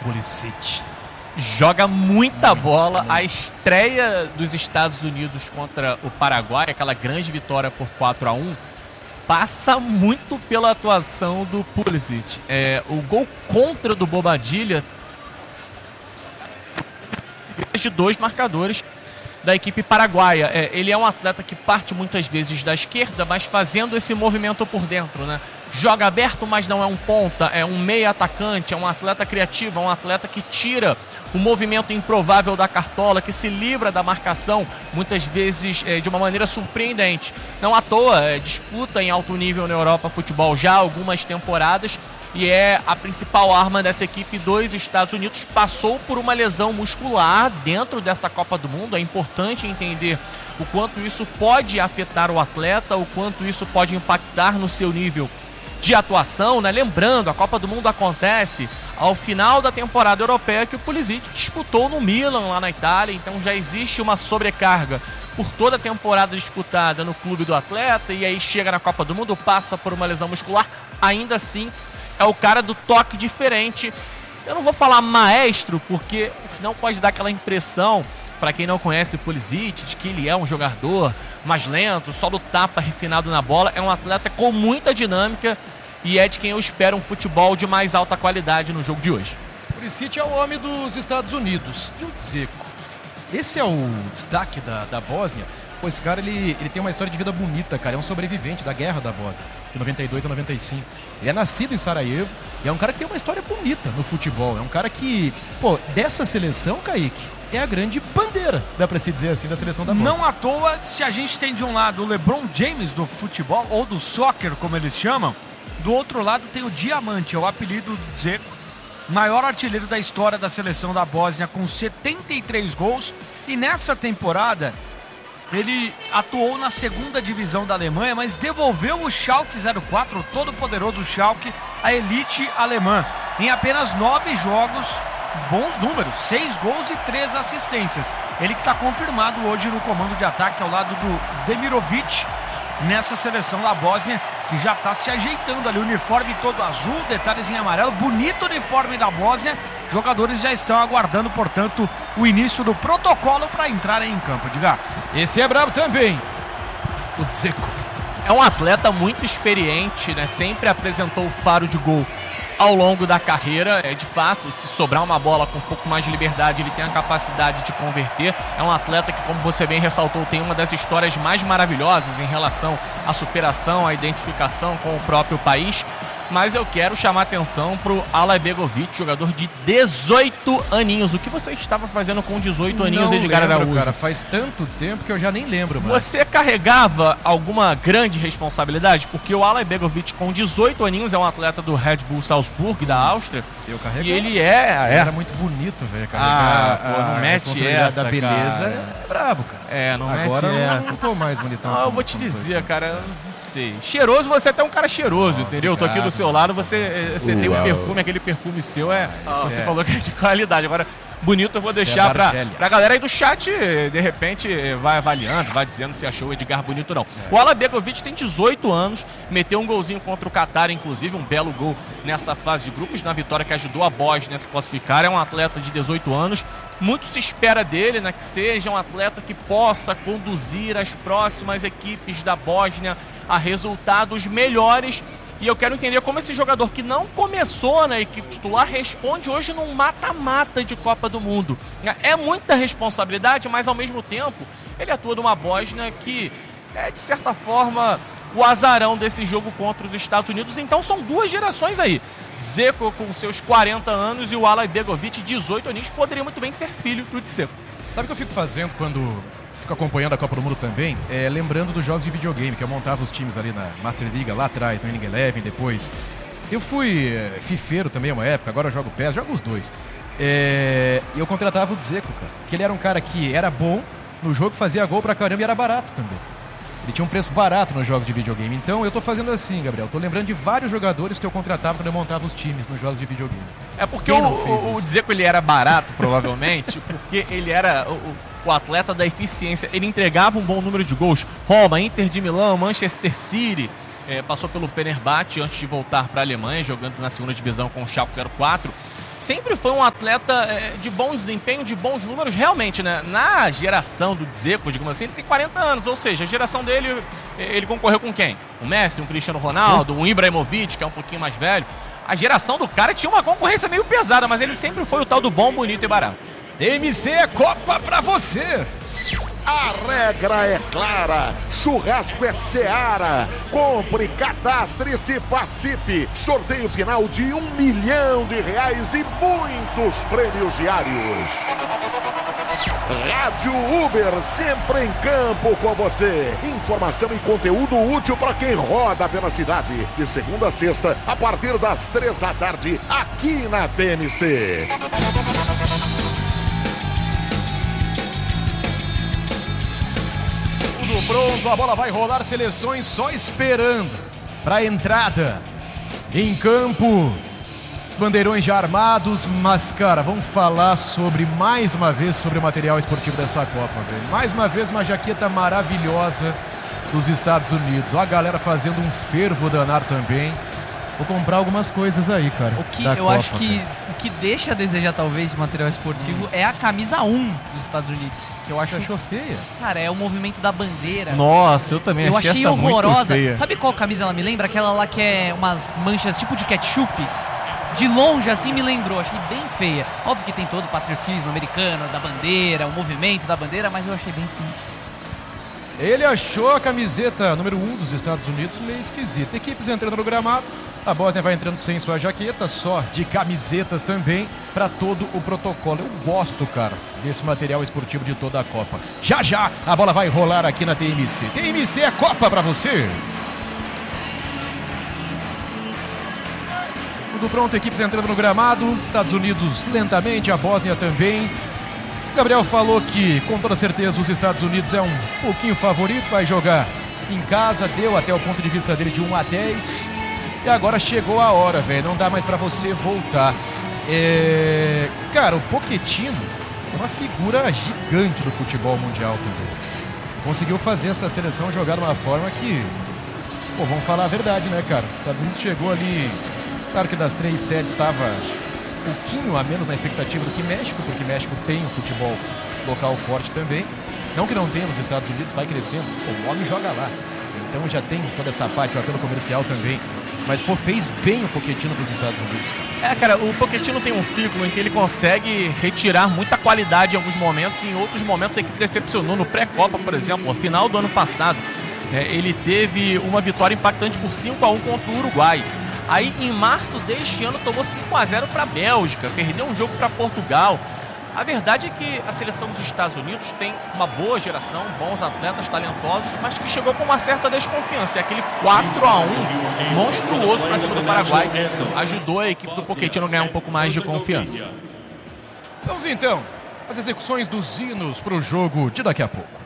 Pulisic. Joga muita bola. A estreia dos Estados Unidos contra o Paraguai, aquela grande vitória por 4-1, passa muito pela atuação do Pulisic. O gol contra do Bobadilla de dois marcadores da equipe paraguaia. Ele é um atleta que parte muitas vezes da esquerda, mas fazendo esse movimento por dentro, né? Joga aberto, mas não é um ponta, é um meia atacante, é um atleta criativo, é um atleta que tira o movimento improvável da cartola, que se livra da marcação, muitas vezes de uma maneira surpreendente. Não à toa, disputa em alto nível na Europa futebol já há algumas temporadas e é a principal arma dessa equipe dos Estados Unidos. Passou por uma lesão muscular dentro dessa Copa do Mundo. É importante entender o quanto isso pode afetar o atleta, o quanto isso pode impactar no seu nível de atuação, né? Lembrando, a Copa do Mundo acontece ao final da temporada europeia que o Pulisic disputou no Milan, lá na Itália, então já existe uma sobrecarga por toda a temporada disputada no clube do atleta, e aí chega na Copa do Mundo, passa por uma lesão muscular, ainda assim é o cara do toque diferente. Eu não vou falar maestro, porque senão pode dar aquela impressão, para quem não conhece o Pulisic, de que ele é um jogador mais lento, só do tapa refinado na bola. É um atleta com muita dinâmica e é de quem eu espero um futebol de mais alta qualidade no jogo de hoje. O Pulisic é o homem dos Estados Unidos. E o Dzeko? Esse é o destaque da Bósnia. Pô, esse cara, ele tem uma história de vida bonita, cara. É um sobrevivente da guerra da Bósnia, de 92 a 95. Ele é nascido em Sarajevo e é um cara que tem uma história bonita no futebol. É um cara que, pô, dessa seleção, Kaique, é a grande bandeira, dá pra se dizer assim, da seleção da Bósnia. Não à toa, se a gente tem de um lado o LeBron James do futebol, ou do soccer, como eles chamam, do outro lado tem o Diamante, é o apelido do Dzeko, maior artilheiro da história da seleção da Bósnia, com 73 gols. E nessa temporada, ele atuou na segunda divisão da Alemanha, mas devolveu o Schalke 04, o todo-poderoso Schalke, à elite alemã. Em apenas 9 jogos, bons números, 6 gols e 3 assistências. Ele que está confirmado hoje no comando de ataque ao lado do Demirovic, nessa seleção da Bósnia, que já está se ajeitando ali, o uniforme todo azul, detalhes em amarelo, bonito uniforme da Bósnia. Jogadores já estão aguardando, portanto, o início do protocolo para entrarem em campo. Diga. Esse é brabo também, o Dzeko. É um atleta muito experiente, né? Sempre apresentou o faro de gol ao longo da carreira. De fato, se sobrar uma bola com um pouco mais de liberdade, ele tem a capacidade de converter. É um atleta que, como você bem ressaltou, tem uma das histórias mais maravilhosas em relação à superação, à identificação com o próprio país. Mas eu quero chamar a atenção pro Alay Begovic, jogador de 18 aninhos. O que você estava fazendo com 18 aninhos, Edgar Araújo? Cara, faz tanto tempo que eu já nem lembro mais. Você carregava alguma grande responsabilidade? Porque o Alay Begovic, com 18 aninhos, é um atleta do Red Bull Salzburg, da Áustria. Eu carregava. E ele era muito bonito, velho. Não mete essa, da beleza, cara. É brabo, cara. Não Agora mete eu essa. não tô mais bonitão. Eu vou te dizer, cara, eu não sei. Cheiroso, você é até um cara cheiroso, entendeu? Eu tô aqui do seu lado, você tem um perfume, aquele perfume seu você falou que é de qualidade. Agora, bonito eu vou deixar pra galera aí do chat, de repente, vai avaliando, vai dizendo se achou o Edgar bonito ou não. O Alay Begovic tem 18 anos, meteu um golzinho contra o Catar, inclusive, um belo gol nessa fase de grupos, na vitória que ajudou a Bósnia a se classificar. É um atleta de 18 anos, muito se espera dele, né, que seja um atleta que possa conduzir as próximas equipes da Bósnia a resultados melhores. E eu quero entender como esse jogador que não começou na equipe titular responde hoje num mata-mata de Copa do Mundo. É muita responsabilidade, mas ao mesmo tempo ele atua numa Bósnia que é, de certa forma, o azarão desse jogo contra os Estados Unidos. Então são duas gerações aí. Dzeko com seus 40 anos e o Alay Begovic, 18 anos, poderia muito bem ser filho do Dzeko. Sabe o que eu fico fazendo quando fico acompanhando a Copa do Mundo também? Lembrando dos jogos de videogame, que eu montava os times ali na Master League lá atrás, no Winning Eleven depois. Eu fui fifeiro também uma época, agora eu jogo PES, jogo os dois. E eu contratava o Dzeko, cara, que ele era um cara que era bom no jogo, fazia gol pra caramba e era barato também. Ele tinha um preço barato nos jogos de videogame. Então eu tô fazendo assim, Gabriel. Tô lembrando de vários jogadores que eu contratava quando eu montava os times nos jogos de videogame. É porque o Dzeko ele era barato, provavelmente, porque ele era o atleta da eficiência. Ele entregava um bom número de gols. Roma, Inter de Milão, Manchester City. Passou pelo Fenerbahçe antes de voltar para a Alemanha, jogando na segunda divisão com o Schalke 04. sempre foi um atleta de bom desempenho, de bons números, realmente, né? Na geração do Dzeko, digamos assim, ele tem 40 anos, ou seja, a geração dele, ele concorreu com quem? O Messi, um Cristiano Ronaldo, um Ibrahimovic, que é um pouquinho mais velho. A geração do cara tinha uma concorrência meio pesada, mas ele sempre foi o tal do bom, bonito e barato. TMC é Copa pra você! A regra é clara, churrasco é Seara. Compre, cadastre-se, participe. Sorteio final de R$1 milhão e muitos prêmios diários. Rádio Uber, sempre em campo com você. Informação e conteúdo útil para quem roda pela cidade. De segunda a sexta, a partir das 3 da tarde, aqui na TMC. Tudo pronto, a bola vai rolar, seleções só esperando para a entrada em campo. Os bandeirões já armados, mas cara, vamos falar mais uma vez sobre o material esportivo dessa Copa, velho. Mais uma vez uma jaqueta maravilhosa dos Estados Unidos. Ó, a galera fazendo um fervo danado também. Vou comprar algumas coisas aí, cara. O que eu acho que o que deixa a desejar, talvez, de material esportivo é a camisa 1 dos Estados Unidos. Que eu acho. Achou feia? Cara, é o movimento da bandeira. Nossa, eu também eu achei achei essa horrorosa. muito feia. Sabe qual camisa ela me lembra? Aquela lá que é umas manchas tipo de ketchup. De longe, assim, me lembrou. Achei bem feia. Óbvio que tem todo o patriotismo americano, da bandeira, o movimento da bandeira, mas eu achei bem esquisito. Ele achou a camiseta número 1 dos Estados Unidos meio esquisita. Equipes entrando no gramado. A Bósnia vai entrando sem sua jaqueta, só de camisetas também, para todo o protocolo. Eu gosto, cara, desse material esportivo de toda a Copa. Já já a bola vai rolar aqui na TMC. TMC é Copa para você. Tudo pronto, equipes entrando no gramado. Estados Unidos lentamente, a Bósnia também. Gabriel falou que, com toda certeza, os Estados Unidos é um pouquinho favorito, vai jogar em casa, deu até o ponto de vista dele de 1 a 10. E agora chegou a hora, velho, não dá mais pra você voltar. Cara, o Pochettino é uma figura gigante do futebol mundial também. Conseguiu fazer essa seleção jogar de uma forma que... Pô, vamos falar a verdade, né, cara? Os Estados Unidos chegou ali... Claro que das 3 séries estava um pouquinho a menos na expectativa do que México, porque México tem um futebol local forte também. Não que não tenha nos Estados Unidos, vai crescendo. Pô, o homem joga lá. Então já tem toda essa parte, o apelo comercial também. Mas, pô, fez bem o Pochettino para os Estados Unidos. Cara, o Pochettino tem um ciclo em que ele consegue retirar muita qualidade em alguns momentos e em outros momentos a equipe decepcionou. No pré-copa, por exemplo, no final do ano passado, ele teve uma vitória impactante por 5-1 contra o Uruguai. Aí, em março deste ano, tomou 5-0 para a Bélgica, perdeu um jogo para Portugal. A verdade é que a seleção dos Estados Unidos tem uma boa geração, bons atletas talentosos, mas que chegou com uma certa desconfiança. E aquele 4-1 monstruoso para cima do Paraguai ajudou a equipe do Pochettino a ganhar um pouco mais de confiança. Vamos então às execuções dos hinos para o jogo de daqui a pouco.